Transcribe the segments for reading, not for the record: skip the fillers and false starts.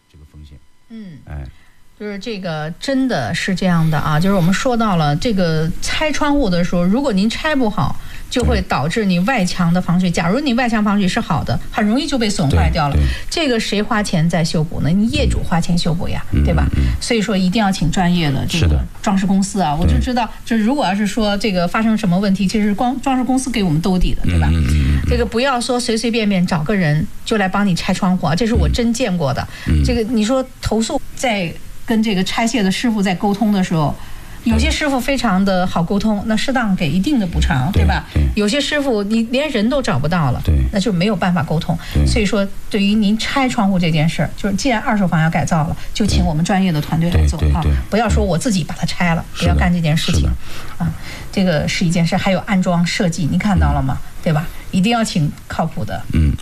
这个风险。 就是这个真的是这样的啊，就是我们说到了这个拆窗户的时候，如果您拆不好，就会导致你外墙的防水。假如你外墙防水是好的，很容易就被损坏掉了。这个谁花钱在修补呢？你业主花钱修补呀，对吧？所以说一定要请专业的这个装饰公司啊。我就知道，就是如果要是说这个发生什么问题，其实光装饰公司给我们兜底的，对吧？这个不要说随随便便找个人就来帮你拆窗户啊，这是我真见过的。这个你说投诉在跟这个拆卸的师傅在沟通的时候，有些师傅非常的好沟通，那适当给一定的补偿，对吧？有些师傅你连人都找不到了，那就没有办法沟通。所以说，对于您拆窗户这件事儿，就是既然二手房要改造了，就请我们专业的团队来做啊，不要说我自己把它拆了，不要干这件事情啊。这个是一件事，还有安装设计，您看到了吗？对吧？一定要请靠谱的。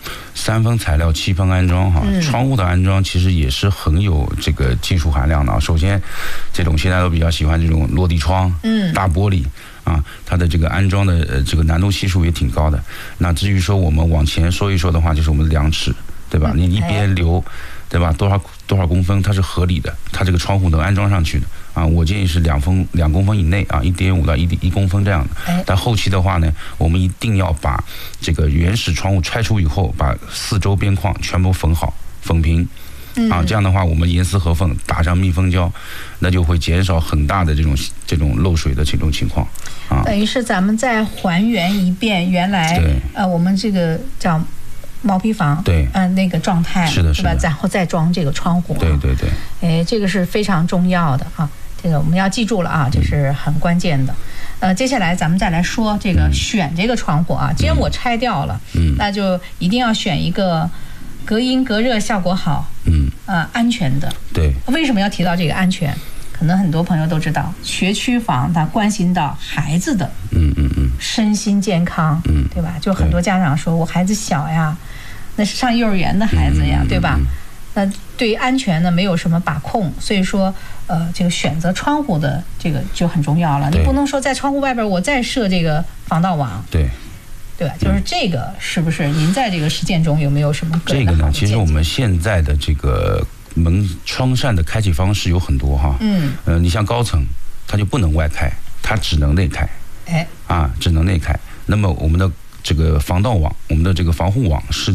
3分材料7分安装哈。窗户的安装其实也是很有这个技术含量的。首先，这种现在都比较喜欢这种落地窗，大玻璃啊，它的这个安装的这个难度系数也挺高的。那至于说我们往前说一说的话，就是我们的量尺，对吧？你一边留，对吧？多少公分它是合理的，它这个窗户能安装上去的啊。我建议是2公分以内啊，1.5到1公分这样的。但后期的话呢，我们一定要把这个原始窗户拆除以后，把4周边框全部缝好、缝平。这样的话，我们严丝合缝，打上密封胶，那就会减少很大的这种漏水的这种情况啊。 等于是咱们再还原一遍原来我们这个叫毛坯房那个状态， 是的， 对吧？然后再装这个窗户，对，这个是非常重要的啊。这个我们要记住了啊，这是很关键的。接下来咱们再来说这个选这个窗户啊。既然我拆掉了，那就一定要选一个隔音隔热效果好，安全的。 对， 为什么要提到这个安全？可能很多朋友都知道，学区房它关心到孩子的身心健康，对吧？就很多家长说我孩子小呀，那是上幼儿园的孩子呀，对吧？那对于安全呢没有什么把控，所以说这个选择窗户的这个就很重要了。你不能说在窗户外边我再设这个防盗网，对吧？就是这个是不是您在这个实践中有没有什么个人的好的见解？ 这个呢，其实我们现在的这个门窗扇的开启方式有很多哈。你像高层，它就不能外开，它只能内开。只能内开。那么我们的这个防盗网，我们的这个防护网是